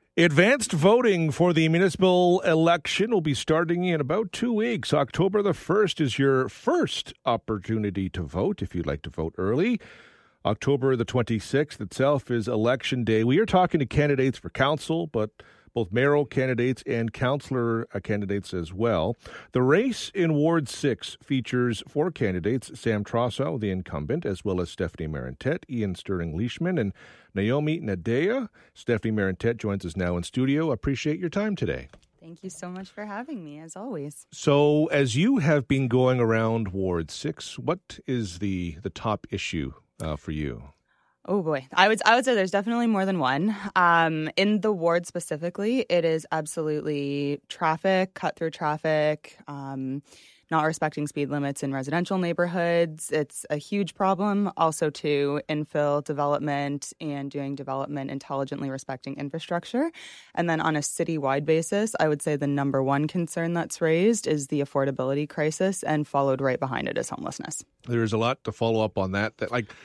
Advanced voting for the municipal election will be starting in about 2 weeks. October the 1st is your first opportunity to vote if you'd like to vote early. October the 26th itself is Election Day. We are talking to candidates for council, but both mayoral candidates and councillor candidates as well. The race in Ward 6 features 4 candidates: Sam Trosso, the incumbent, as well as Stephanie Marentet, Ian Stirling-Leishman, and Naomi Nadea. Stephanie Marentet joins us now in studio. Appreciate your time today. Thank you so much for having me, as always. So, as you have been going around Ward 6, what is the top issue for you? Oh boy, I would say there's definitely more than one. In the ward specifically, it is absolutely traffic, cut through traffic, not respecting speed limits in residential neighborhoods. It's a huge problem. Also, to infill development and doing development intelligently, respecting infrastructure. And then on a citywide basis, I would say the number one concern that's raised is the affordability crisis, and followed right behind it is homelessness. There's a lot to follow up on that.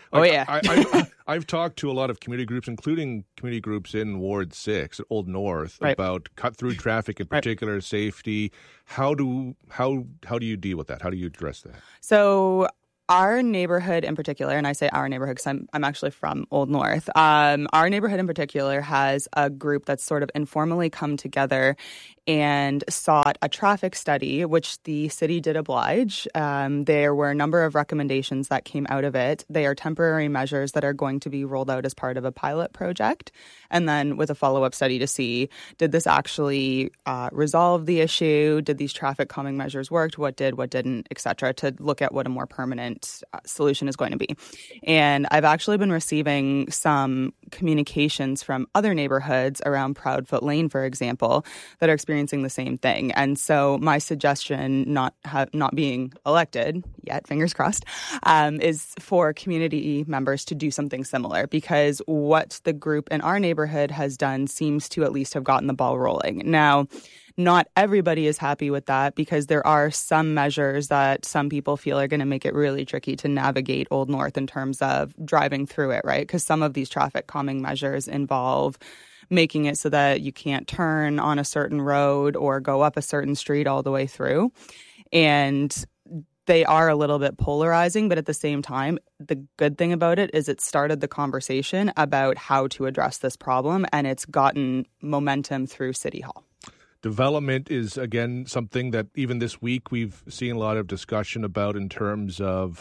I've talked to a lot of community groups, including community groups in Ward 6 at Old North, about cut-through traffic in particular, safety. How do you deal with that? How do you address that? So our neighborhood in particular, and I say our neighborhood because I'm actually from Old North, our neighborhood in particular has a group that's sort of informally come together and sought a traffic study, which the city did oblige. There were a number of recommendations that came out of it. They are temporary measures that are going to be rolled out as part of a pilot project, and then with a follow-up study to see, did this actually resolve the issue? Did these traffic calming measures work? What did, what didn't, et cetera, to look at what a more permanent solution is going to be. And I've actually been receiving some communications from other neighborhoods around Proudfoot Lane, for example, that are experiencing the same thing. And so my suggestion, not being elected yet, fingers crossed, is for community members to do something similar, because what the group in our neighborhood has done seems to at least have gotten the ball rolling. Now, not everybody is happy with that, because there are some measures that some people feel are going to make it really tricky to navigate Old North in terms of driving through it, right? Because some of these traffic calming measures involve making it so that you can't turn on a certain road or go up a certain street all the way through. And they are a little bit polarizing, but at the same time, the good thing about it is it started the conversation about how to address this problem, and it's gotten momentum through City Hall. Development is, again, something that even this week we've seen a lot of discussion about in terms of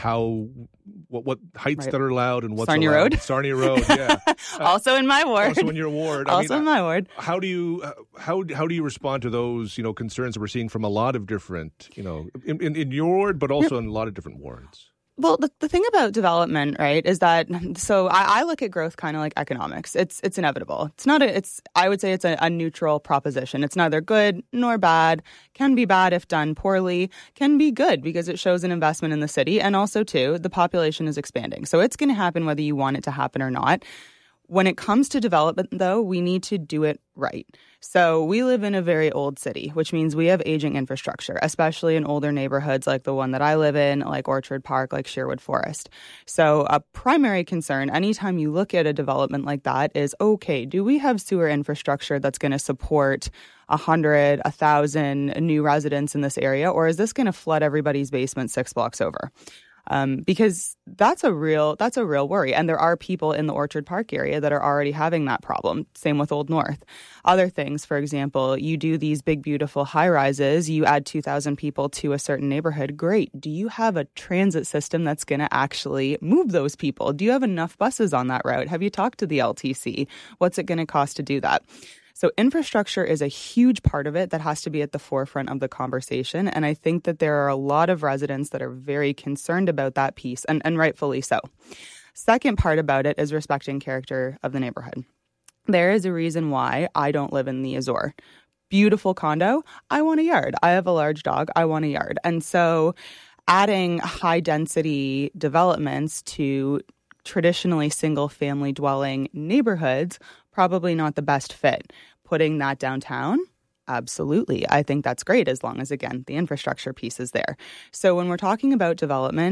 what heights that are allowed and what's Sarnia allowed. Road? Sarnia Road, yeah. Also in my ward. Also in your ward. In my ward. How do you respond to those concerns that we're seeing from a lot of different in your ward, but also in a lot of different wards? Well, the thing about development, right, is that, so I look at growth kind of like economics. It's inevitable. I would say it's a neutral proposition. It's neither good nor bad, can be bad if done poorly, can be good because it shows an investment in the city. And also, too, the population is expanding. So it's going to happen whether you want it to happen or not. When it comes to development, though, we need to do it right. So we live in a very old city, which means we have aging infrastructure, especially in older neighborhoods like the one that I live in, like Orchard Park, like Sherwood Forest. So a primary concern anytime you look at a development like that is, okay, do we have sewer infrastructure that's going to support 100, 1,000 new residents in this area, or is this going to flood everybody's basement 6 blocks over? Because that's a real worry. And there are people in the Orchard Park area that are already having that problem. Same with Old North. Other things, for example, you do these big, beautiful high rises, you add 2,000 people to a certain neighborhood. Great. Do you have a transit system that's going to actually move those people? Do you have enough buses on that route? Have you talked to the LTC? What's it going to cost to do that? So infrastructure is a huge part of it that has to be at the forefront of the conversation. And I think that there are a lot of residents that are very concerned about that piece, and rightfully so. Second part about it is respecting character of the neighborhood. There is a reason why I don't live in the Azure. Beautiful condo, I want a yard. I have a large dog, I want a yard. And so adding high-density developments to traditionally single-family dwelling neighborhoods, probably not the best fit. Putting that downtown, absolutely. I think that's great as long as, again, the infrastructure piece is there. So when we're talking about development,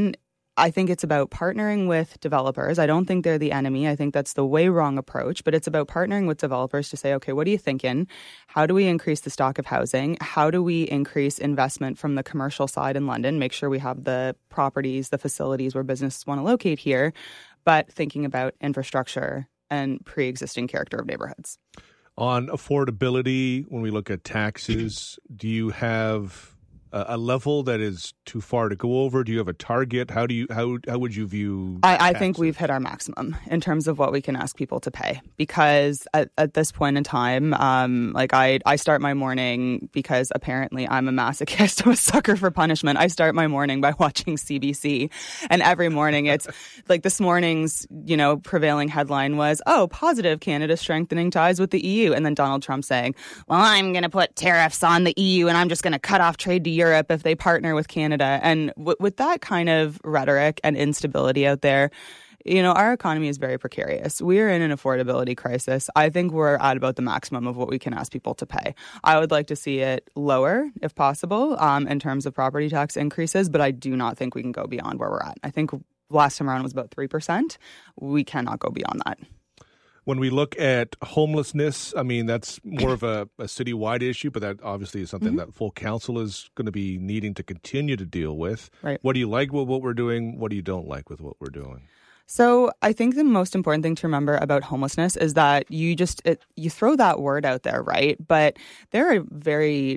I think it's about partnering with developers. I don't think they're the enemy. I think that's the way wrong approach, but it's about partnering with developers to say, okay, what are you thinking? How do we increase the stock of housing? How do we increase investment from the commercial side in London? Make sure we have the properties, the facilities where businesses want to locate here, but thinking about infrastructure and pre-existing character of neighborhoods. On affordability, when we look at taxes, do you have a level that is too far to go over? Do you have a target? How would you view I think we've hit our maximum in terms of what we can ask people to pay, because at this point in time, I start my morning, because apparently I'm a masochist, I'm a sucker for punishment. I start my morning by watching CBC, and every morning it's like this morning's, prevailing headline was, positive, Canada strengthening ties with the EU. And then Donald Trump saying, well, I'm going to put tariffs on the EU and I'm just going to cut off trade to Europe if they partner with Canada. And with that kind of rhetoric and instability out there, our economy is very precarious. We're in an affordability crisis. I think we're at about the maximum of what we can ask people to pay. I would like to see it lower, if possible, in terms of property tax increases, but I do not think we can go beyond where we're at. I think last time around was about 3%. We cannot go beyond that. When we look at homelessness, I mean, that's more of a citywide issue, but that obviously is something that full council is going to be needing to continue to deal with. Right. What do you like with what we're doing? What do you don't like with what we're doing? So I think the most important thing to remember about homelessness is that you throw that word out there, right? But it's a very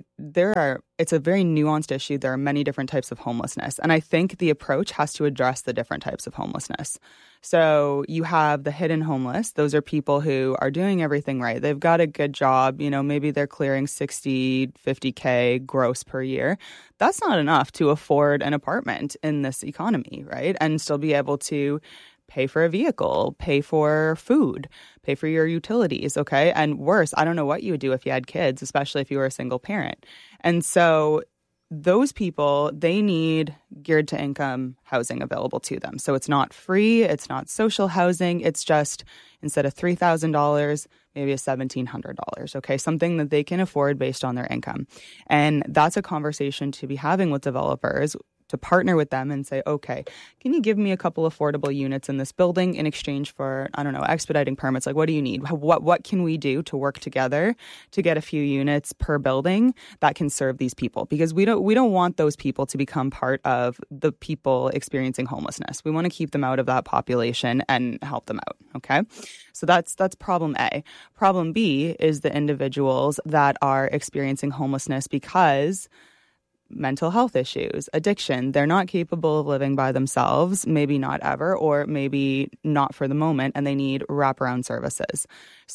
nuanced issue. There are many different types of homelessness. And I think the approach has to address the different types of homelessness. So you have the hidden homeless. Those are people who are doing everything right. They've got a good job. Maybe they're clearing 60, 50K gross per year. That's not enough to afford an apartment in this economy, right? And still be able to pay for a vehicle, pay for food, pay for your utilities, okay? And worse, I don't know what you would do if you had kids, especially if you were a single parent. And so those people, they need geared to income housing available to them. So it's not free, it's not social housing, it's just instead of $3,000, maybe a $1,700, okay? Something that they can afford based on their income. And that's a conversation to be having with developers, to partner with them and say, okay, can you give me a couple affordable units in this building in exchange for, expediting permits? Like, what do you need? What can we do to work together to get a few units per building that can serve these people? Because we don't want those people to become part of the people experiencing homelessness. We want to keep them out of that population and help them out, okay? So that's problem A. Problem B is the individuals that are experiencing homelessness because mental health issues, addiction, they're not capable of living by themselves, maybe not ever, or maybe not for the moment, and they need wraparound services.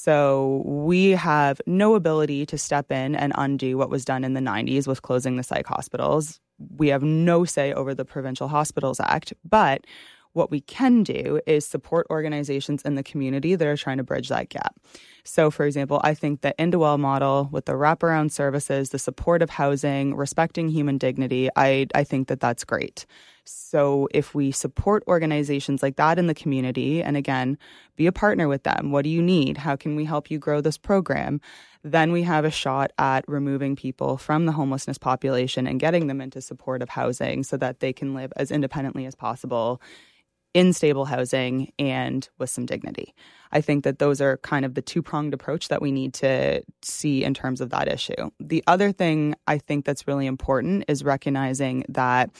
So we have no ability to step in and undo what was done in the 90s with closing the psych hospitals. We have no say over the Provincial Hospitals Act, but what we can do is support organizations in the community that are trying to bridge that gap. So, for example, I think the Indewell model with the wraparound services, the supportive housing, respecting human dignity, I think that that's great. So if we support organizations like that in the community, and again, be a partner with them, what do you need? How can we help you grow this program? Then we have a shot at removing people from the homelessness population and getting them into supportive housing so that they can live as independently as possible in stable housing and with some dignity. I think that those are kind of the two-pronged approach that we need to see in terms of that issue. The other thing I think that's really important is recognizing that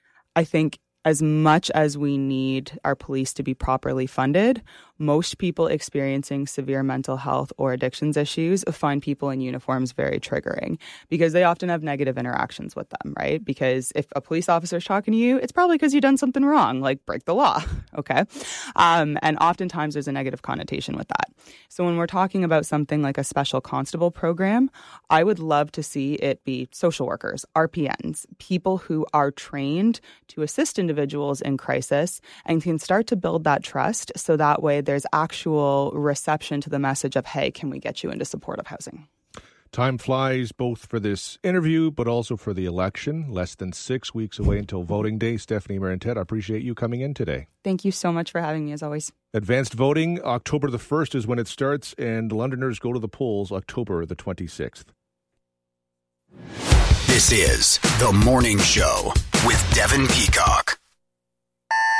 I think as much as we need our police to be properly funded, most people experiencing severe mental health or addictions issues find people in uniforms very triggering because they often have negative interactions with them, right? Because if a police officer is talking to you, it's probably because you've done something wrong, like break the law, okay? And oftentimes there's a negative connotation with that. So when we're talking about something like a special constable program, I would love to see it be social workers, RPNs, people who are trained to assist individuals in crisis and can start to build that trust so that way there's actual reception to the message of, hey, can we get you into supportive housing? Time flies both for this interview, but also for the election. Less than 6 weeks away until voting day. Stephanie Marentet, I appreciate you coming in today. Thank you so much for having me, as always. Advanced voting, October the 1st is when it starts, and Londoners go to the polls October the 26th. This is The Morning Show with Devin Peacock.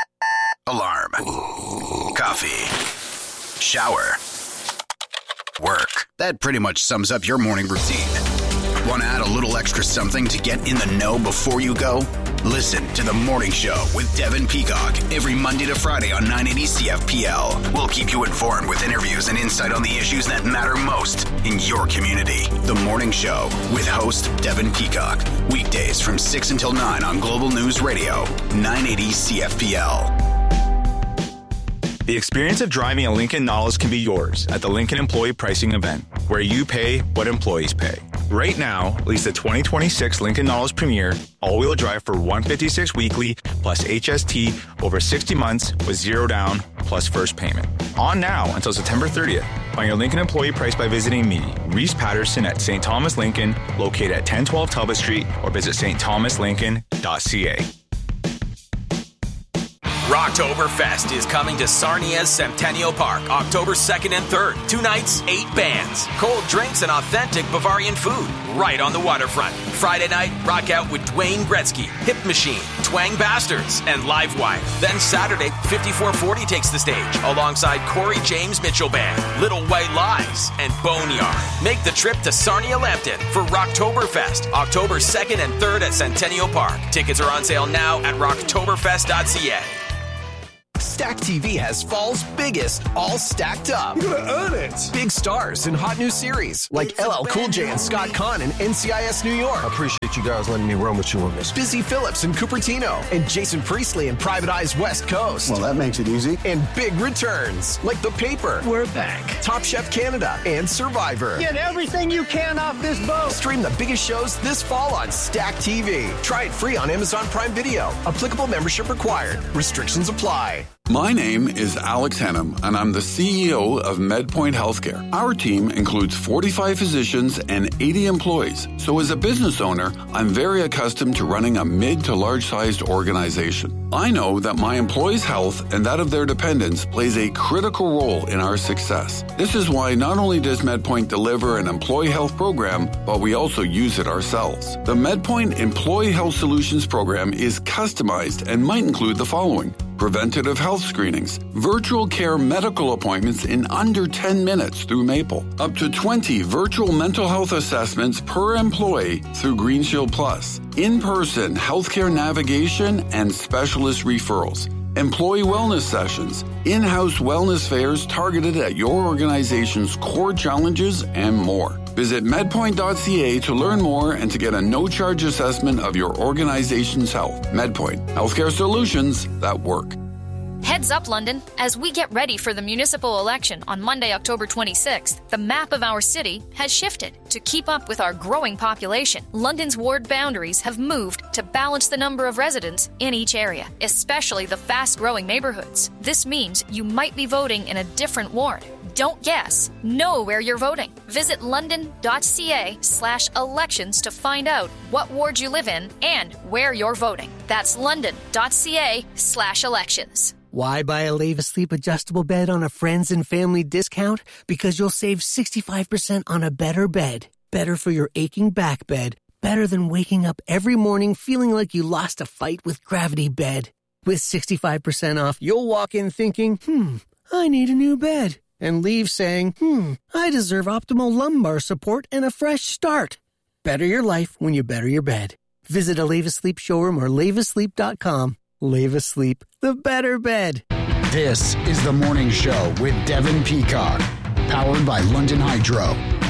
Alarm. Coffee. Shower. Work. That pretty much sums up your morning routine. Want to add a little extra something to get in the know before you go? Listen to The Morning Show with Devin Peacock every Monday to Friday on 980 CFPL. We'll keep you informed with interviews and insight on the issues that matter most in your community. The Morning Show with host Devin Peacock. Weekdays from 6 until 9 on Global News Radio, 980 CFPL. The experience of driving a Lincoln Nautilus can be yours at the Lincoln Employee Pricing Event, where you pay what employees pay. Right now, lease the 2026 Lincoln Nautilus Premier all-wheel drive for $156 weekly plus HST over 60 months with zero down plus first payment. On now until September 30th. Find your Lincoln employee price by visiting me, Reese Patterson at St. Thomas Lincoln, located at 1012 Talbot Street, or visit stthomaslincoln.ca. Rocktoberfest is coming to Sarnia's Centennial Park, October 2nd and 3rd. 2 nights, 8 bands, cold drinks, and authentic Bavarian food right on the waterfront. Friday night, rock out with Dwayne Gretzky, Hip Machine, Twang Bastards, and Livewire. Then Saturday, 5440 takes the stage alongside Corey James Mitchell Band, Little White Lies, and Boneyard. Make the trip to Sarnia Lambton for Rocktoberfest, October 2nd and 3rd at Centennial Park. Tickets are on sale now at rocktoberfest.ca. Stack TV has fall's biggest, all stacked up. You're gonna earn it. Big stars in hot new series like LL Cool J and Scott Conn in NCIS New York. I appreciate you guys letting me run with you on this. Busy Phillips in Cupertino and Jason Priestley in Private Eye's West Coast. Well, that makes it easy. And big returns like The Paper. We're back. Top Chef Canada and Survivor. Get everything you can off this boat. Stream the biggest shows this fall on Stack TV. Try it free on Amazon Prime Video. Applicable membership required. Restrictions apply. My name is Alex Hennum, and I'm the CEO of MedPoint Healthcare. Our team includes 45 physicians and 80 employees. So as a business owner, I'm very accustomed to running a mid to large-sized organization. I know that my employees' health and that of their dependents plays a critical role in our success. This is why not only does MedPoint deliver an employee health program, but we also use it ourselves. The MedPoint Employee Health Solutions program is customized and might include the following: preventative health screenings, virtual care medical appointments in under 10 minutes through Maple, up to 20 virtual mental health assessments per employee through Green Shield Plus, in-person healthcare navigation and specialist referrals, employee wellness sessions, in-house wellness fairs targeted at your organization's core challenges, and more. Visit medpoint.ca to learn more and to get a no-charge assessment of your organization's health. MedPoint, healthcare solutions that work. Heads up, London. As we get ready for the municipal election on Monday, October 26th, the map of our city has shifted. To keep up with our growing population, London's ward boundaries have moved to balance the number of residents in each area, especially the fast-growing neighborhoods. This means you might be voting in a different ward. Don't guess. Know where you're voting. Visit london.ca/elections to find out what ward you live in and where you're voting. That's london.ca/elections. Why buy a Leva Sleep adjustable bed on a friends and family discount? Because you'll save 65% on a better bed. Better for your aching back bed. Better than waking up every morning feeling like you lost a fight with gravity bed. With 65% off, you'll walk in thinking, I need a new bed. And leave saying, I deserve optimal lumbar support and a fresh start. Better your life when you better your bed. Visit a Leva Sleep showroom or levasleep.com. Leva Sleep, the better bed. This is The Morning Show with Devin Peacock, powered by London Hydro.